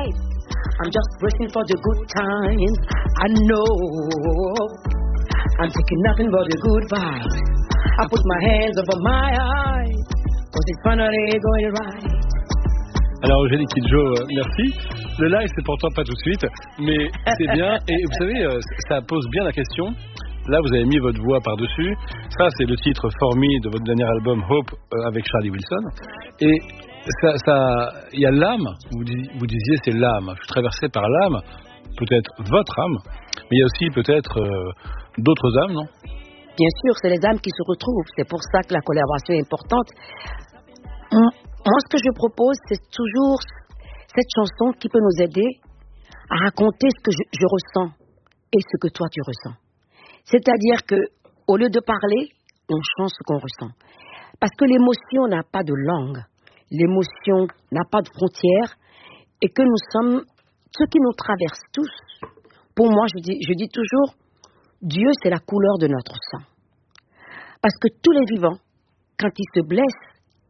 right. I'm just waiting for the good times. I know I'm taking nothing but the good vibes. I put my hands over my eyes, 'cause it's finally going right. Alors Eugénie Kidjo, merci. Le live c'est pourtant pas tout de suite, mais c'est bien. Et vous savez, ça pose bien la question. Là vous avez mis votre voix par-dessus. Ça c'est le titre For Me de votre dernier album Hope avec Charlie Wilson. Et il y a l'âme, vous disiez c'est l'âme. Je suis traversé par l'âme, peut-être votre âme, mais il y a aussi peut-être d'autres âmes, non? Bien sûr, c'est les âmes qui se retrouvent. C'est pour ça que la collaboration est importante. Moi, ce que je propose, c'est toujours cette chanson qui peut nous aider à raconter ce que je ressens et ce que toi tu ressens. C'est-à-dire que, au lieu de parler, on chante ce qu'on ressent. Parce que l'émotion n'a pas de langue, l'émotion n'a pas de frontières, et que nous sommes ceux qui nous traversent tous. Pour moi, je dis toujours, Dieu, c'est la couleur de notre sang. Parce que tous les vivants, quand ils se blessent,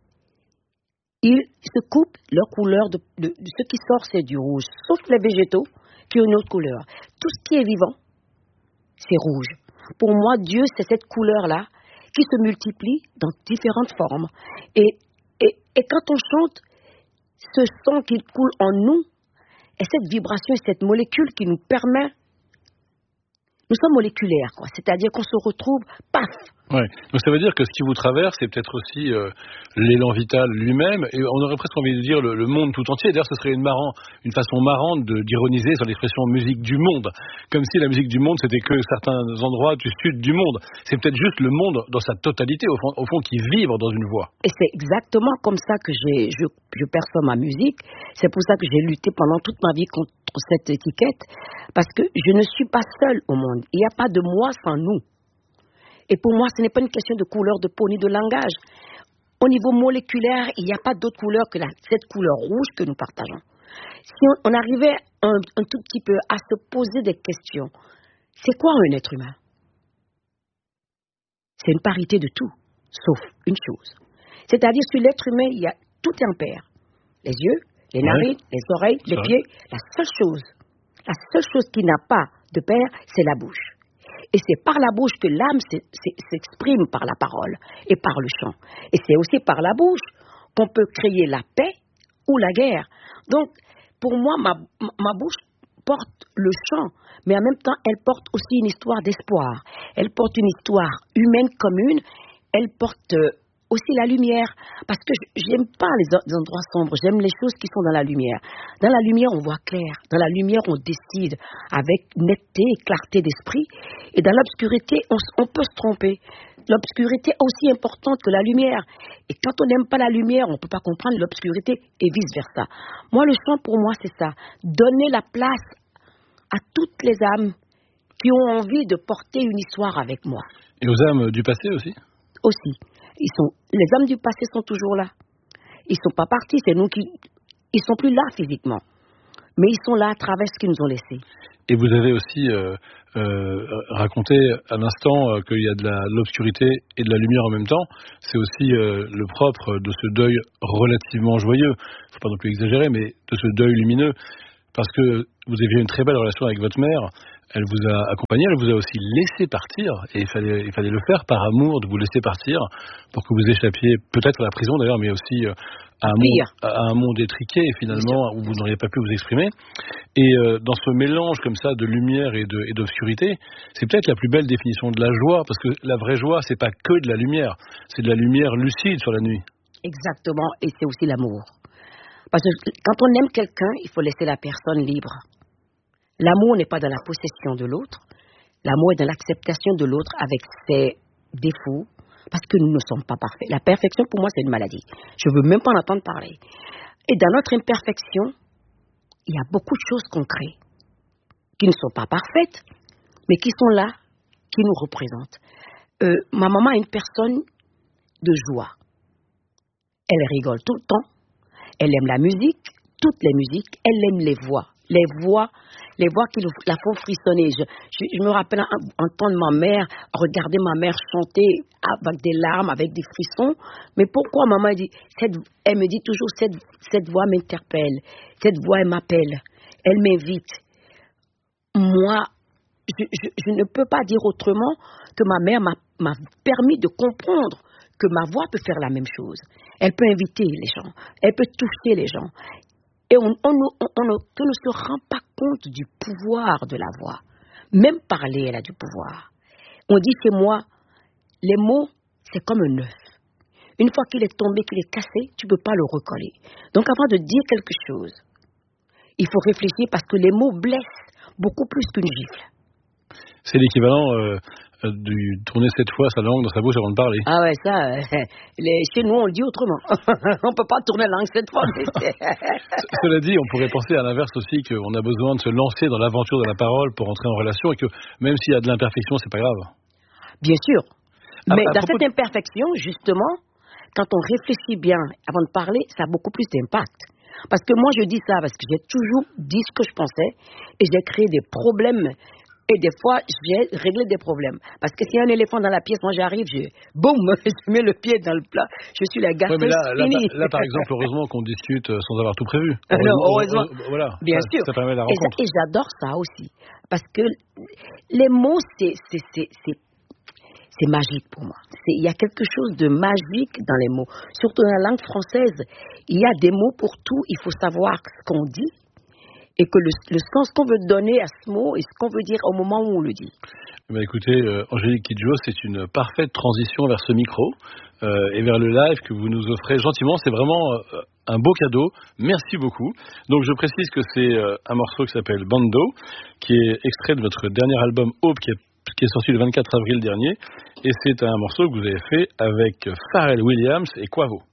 ils se coupent leur couleur de ce qui sort, c'est du rouge, sauf les végétaux qui ont une autre couleur. Tout ce qui est vivant, c'est rouge. Pour moi, Dieu, c'est cette couleur-là qui se multiplie dans différentes formes. Et quand on chante, ce sang qui coule en nous, et cette vibration, cette molécule qui nous permet... Nous sommes moléculaires, quoi. C'est-à-dire qu'on se retrouve, paf. Ouais. Donc ça veut dire que ce qui vous traverse, c'est peut-être aussi l'élan vital lui-même, et on aurait presque envie de dire le monde tout entier. D'ailleurs, ce serait une façon marrante d'ironiser sur l'expression musique du monde, comme si la musique du monde, c'était que certains endroits du sud du monde. C'est peut-être juste le monde dans sa totalité, au fond qui vibre dans une voix. Et c'est exactement comme ça que je perçois ma musique. C'est pour ça que j'ai lutté pendant toute ma vie contre cette étiquette, parce que je ne suis pas seule au monde. Il n'y a pas de moi sans nous. Et pour moi, ce n'est pas une question de couleur de peau ni de langage. Au niveau moléculaire, il n'y a pas d'autre couleur que cette couleur rouge que nous partageons. Si on arrivait un tout petit peu à se poser des questions, c'est quoi un être humain? C'est une parité de tout, sauf une chose. C'est-à-dire, sur l'être humain, tout est en paire. Les yeux, les narines, les oreilles, les pieds. La seule chose qui n'a pas de paire, c'est la bouche. Et c'est par la bouche que l'âme s'exprime par la parole et par le chant. Et c'est aussi par la bouche qu'on peut créer la paix ou la guerre. Donc, pour moi, ma bouche porte le chant, mais en même temps, elle porte aussi une histoire d'espoir. Elle porte une histoire humaine commune. Elle porte aussi la lumière, parce que j'aime pas les endroits sombres, j'aime les choses qui sont dans la lumière. Dans la lumière, on voit clair. Dans la lumière, on décide avec netteté et clarté d'esprit. Et dans l'obscurité, on peut se tromper. L'obscurité est aussi importante que la lumière. Et quand on n'aime pas la lumière, on ne peut pas comprendre l'obscurité et vice-versa. Moi, le chant, pour moi, c'est ça. Donner la place à toutes les âmes qui ont envie de porter une histoire avec moi. Et aux âmes du passé aussi? Aussi. Les âmes du passé sont toujours là. Ils ne sont pas partis, c'est nous qui... Ils ne sont plus là physiquement. Mais ils sont là à travers ce qu'ils nous ont laissé. Et vous avez aussi raconté à l'instant qu'il y a de l'obscurité et de la lumière en même temps. C'est aussi le propre de ce deuil relativement joyeux. Il ne faut pas non plus exagérer, mais de ce deuil lumineux. Parce que vous aviez une très belle relation avec votre mère. Elle vous a accompagné, elle vous a aussi laissé partir. Et il fallait le faire par amour, de vous laisser partir, pour que vous échappiez peut-être à la prison d'ailleurs, mais aussi à un monde étriqué, finalement, où vous n'auriez pas pu vous exprimer. Et dans ce mélange comme ça de lumière et d'obscurité, c'est peut-être la plus belle définition de la joie, parce que la vraie joie, c'est pas que de la lumière, c'est de la lumière lucide sur la nuit. Exactement, et c'est aussi l'amour. Parce que quand on aime quelqu'un, il faut laisser la personne libre. L'amour n'est pas dans la possession de l'autre. L'amour est dans l'acceptation de l'autre avec ses défauts, parce que nous ne sommes pas parfaits. La perfection, pour moi, c'est une maladie. Je ne veux même pas en entendre parler. Et dans notre imperfection, il y a beaucoup de choses qu'on crée, qui ne sont pas parfaites, mais qui sont là, qui nous représentent. Ma maman est une personne de joie. Elle rigole tout le temps. Elle aime la musique, toutes les musiques. Elle aime les voix qui la font frissonner. Je me rappelle entendre ma mère, regarder ma mère chanter avec des larmes, avec des frissons. Mais pourquoi maman dit, elle me dit toujours, cette voix m'interpelle, cette voix elle m'appelle. elle m'invite. Moi, je ne peux pas dire autrement que ma mère m'a permis de comprendre que ma voix peut faire la même chose. Elle peut inviter les gens, elle peut toucher les gens. Et on ne se rend pas compte du pouvoir de la voix. Même parler, elle a du pouvoir. On dit chez moi, les mots, c'est comme un œuf. Une fois qu'il est tombé, qu'il est cassé, tu ne peux pas le recoller. Donc avant de dire quelque chose, il faut réfléchir parce que les mots blessent beaucoup plus qu'une gifle. C'est l'équivalent du tourner 7 fois sa langue dans sa bouche avant de parler. Ah ouais, ça, chez nous on le dit autrement. On ne peut pas tourner la langue 7 fois. Cela dit, on pourrait penser à l'inverse aussi, qu'on a besoin de se lancer dans l'aventure de la parole pour entrer en relation et que même s'il y a de l'imperfection, c'est pas grave. Bien sûr. Mais dans cette imperfection, justement, quand on réfléchit bien avant de parler, ça a beaucoup plus d'impact. Parce que moi, je dis ça parce que j'ai toujours dit ce que je pensais et j'ai créé des problèmes. Et des fois, j'ai réglé des problèmes. Parce que s'il y a un éléphant dans la pièce, moi j'arrive, boum, je mets le pied dans le plat, je suis la gâteuse finie. Là, par exemple, heureusement qu'on discute sans avoir tout prévu. Heureusement. Voilà, bien sûr. Ça permet la rencontre. Et j'adore ça aussi. Parce que les mots, c'est magique pour moi. Il y a quelque chose de magique dans les mots. Surtout dans la langue française, il y a des mots pour tout. Il faut savoir ce qu'on dit et que le sens qu'on veut donner à ce mot et ce qu'on veut dire au moment où on le dit. Écoutez, Angélique Kidjo, c'est une parfaite transition vers ce micro et vers le live que vous nous offrez gentiment. C'est vraiment un beau cadeau. Merci beaucoup. Donc je précise que c'est un morceau qui s'appelle Bando, qui est extrait de votre dernier album Hope, qui est sorti le 24 avril dernier. Et c'est un morceau que vous avez fait avec Pharrell Williams et Quavo.